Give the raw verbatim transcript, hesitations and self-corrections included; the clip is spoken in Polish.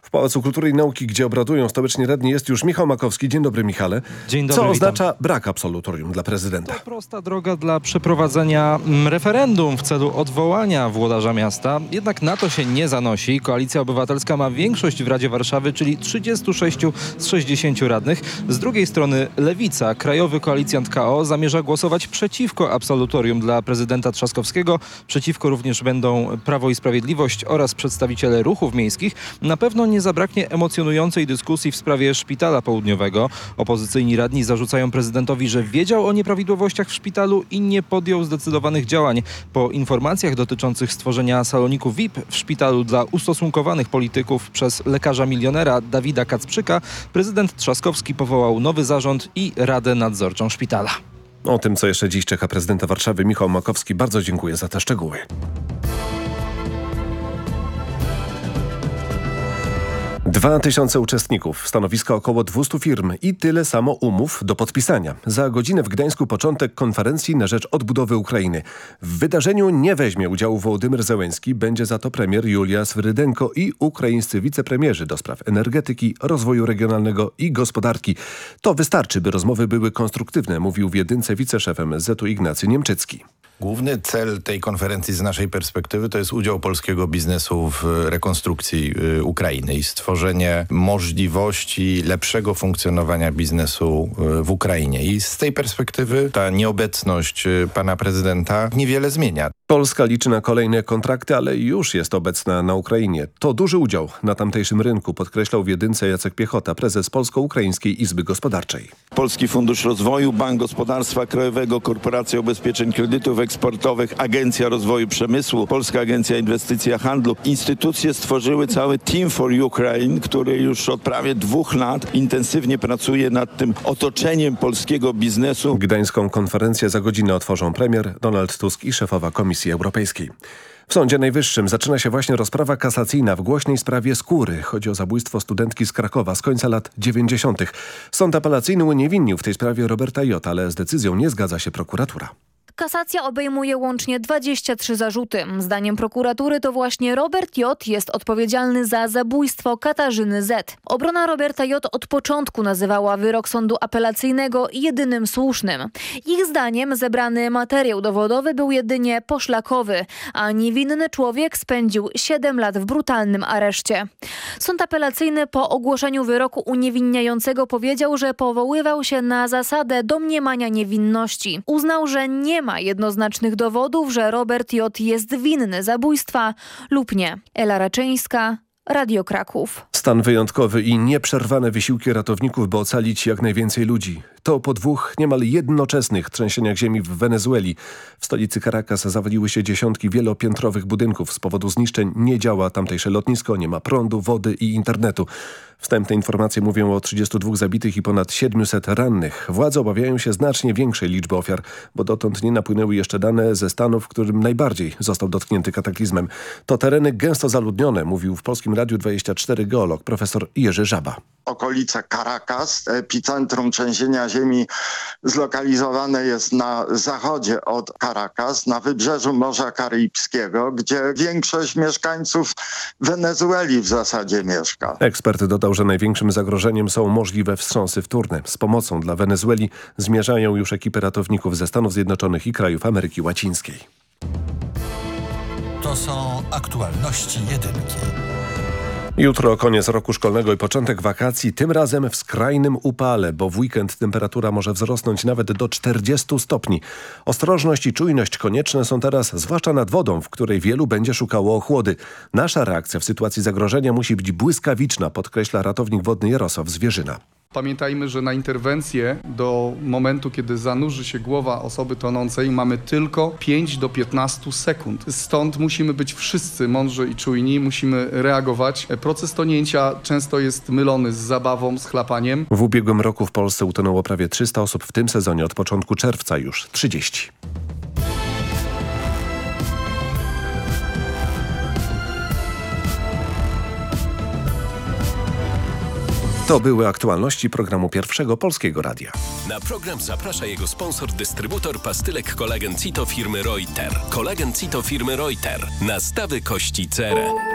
W Pałacu Kultury i Nauki, gdzie obradują stoliczni radni, jest już Michał Makowski. Dzień dobry, Michale. Dzień dobry, Co witam. oznacza brak absolutorium dla prezydenta? To prosta droga dla przeprowadzenia mm, referendum w celu odwołania włodarza miasta. Jednak na to się nie zanosi. Koalicja Obywatelska ma większość w Radzie Warszawy, czyli trzydziestu sześciu z sześćdziesięciu radnych. Z drugiej strony Lewica, krajowy koalicjant K O, zamierza głosować przeciwko absolutorium dla prezydenta Trzaskowskiego. Przeciwko również będą Prawo i Sprawiedliwość oraz przedstawiciele ruchów miejskich. Na pewno nie zabraknie emocjonującej dyskusji w sprawie szpitala południowego. Opozycyjni radni zarzucają prezydentowi, że wiedział o nieprawidłowościach w szpitalu i nie podjął zdecydowanych działań. Po informacjach dotyczących stworzenia saloniku V I P w szpitalu dla ustosunkowanych polityków przez lekarza milionera Dawida Kacprzyka, prezydent Trzaskowski powołał nowy zarząd i Radę Nadzorczą szpitala. O tym, co jeszcze dziś czeka prezydenta Warszawy, Michał Makowski. Bardzo dziękuję za te szczegóły. Dwa tysiące uczestników, stanowiska około dwustu firm i tyle samo umów do podpisania. Za godzinę w Gdańsku początek konferencji na rzecz odbudowy Ukrainy. W wydarzeniu nie weźmie udziału Wołodymyr Zełenski, będzie za to premier Julia Swyrydenko i ukraińscy wicepremierzy do spraw energetyki, rozwoju regionalnego i gospodarki. To wystarczy, by rozmowy były konstruktywne, mówił w jedynce wiceszef M S Z-u Ignacy Niemczycki. Główny cel tej konferencji z naszej perspektywy to jest udział polskiego biznesu w rekonstrukcji y, Ukrainy i stworzenie możliwości lepszego funkcjonowania biznesu y, w Ukrainie. I z tej perspektywy ta nieobecność y, pana prezydenta niewiele zmienia. Polska liczy na kolejne kontrakty, ale już jest obecna na Ukrainie. To duży udział na tamtejszym rynku, podkreślał w jedynce Jacek Piechota, prezes Polsko-Ukraińskiej Izby Gospodarczej. Polski Fundusz Rozwoju, Bank Gospodarstwa Krajowego, Korporacja Ubezpieczeń Kredytów Eksportowych, Agencja Rozwoju Przemysłu, Polska Agencja Inwestycji i Handlu. Instytucje stworzyły cały Team for Ukraine, który już od prawie dwóch lat intensywnie pracuje nad tym otoczeniem polskiego biznesu. Gdańską konferencję za godzinę otworzą premier Donald Tusk i szefowa Komisji Europejskiej. W Sądzie Najwyższym zaczyna się właśnie rozprawa kasacyjna w głośnej sprawie Skóry. Chodzi o zabójstwo studentki z Krakowa z końca lat dziewięćdziesiątych. Sąd apelacyjny uniewinnił w tej sprawie Roberta J., ale z decyzją nie zgadza się prokuratura. Kasacja obejmuje łącznie dwadzieścia trzy zarzuty. Zdaniem prokuratury to właśnie Robert J. jest odpowiedzialny za zabójstwo Katarzyny Z. Obrona Roberta J. od początku nazywała wyrok sądu apelacyjnego jedynym słusznym. Ich zdaniem zebrany materiał dowodowy był jedynie poszlakowy, a niewinny człowiek spędził siedem lat w brutalnym areszcie. Sąd apelacyjny po ogłoszeniu wyroku uniewinniającego powiedział, że powoływał się na zasadę domniemania niewinności. Uznał, że nie ma ma jednoznacznych dowodów, że Robert J. jest winny zabójstwa lub nie. Ela Raczyńska, Radio Kraków. Stan wyjątkowy i nieprzerwane wysiłki ratowników, by ocalić jak najwięcej ludzi. To po dwóch niemal jednoczesnych trzęsieniach ziemi w Wenezueli. W stolicy Caracas zawaliły się dziesiątki wielopiętrowych budynków. Z powodu zniszczeń nie działa tamtejsze lotnisko, nie ma prądu, wody i internetu. Wstępne informacje mówią o trzydziestu dwóch zabitych i ponad siedmiuset rannych. Władze obawiają się znacznie większej liczby ofiar, bo dotąd nie napłynęły jeszcze dane ze stanu, w którym najbardziej został dotknięty kataklizmem. To tereny gęsto zaludnione, mówił w Polskim Radiu dwadzieścia cztery geolog profesor Jerzy Żaba. Okolica Caracas, epicentrum trzęsienia ziemi zlokalizowane jest na zachodzie od Caracas, na wybrzeżu Morza Karibskiego, gdzie większość mieszkańców Wenezueli w zasadzie mieszka. Ekspert dodał, że największym zagrożeniem są możliwe wstrząsy wtórne. Z pomocą dla Wenezueli zmierzają już ekipy ratowników ze Stanów Zjednoczonych i krajów Ameryki Łacińskiej. To są aktualności jedynki. Jutro koniec roku szkolnego i początek wakacji, tym razem w skrajnym upale, bo w weekend temperatura może wzrosnąć nawet do czterdziestu stopni. Ostrożność i czujność konieczne są teraz, zwłaszcza nad wodą, w której wielu będzie szukało ochłody. Nasza reakcja w sytuacji zagrożenia musi być błyskawiczna, podkreśla ratownik wodny Jarosław Zwierzyna. Pamiętajmy, że na interwencję do momentu, kiedy zanurzy się głowa osoby tonącej, mamy tylko pięć do piętnastu sekund. Stąd musimy być wszyscy mądrzy i czujni, musimy reagować. Proces tonięcia często jest mylony z zabawą, z chlapaniem. W ubiegłym roku w Polsce utonęło prawie trzysta osób, w tym sezonie od początku czerwca już trzydzieści. To były aktualności programu Pierwszego Polskiego Radia. Na program zaprasza jego sponsor, dystrybutor pastylek kolagen Cito firmy Reuter. Kolagen Cito firmy Reuter. Nastawy kości cerę.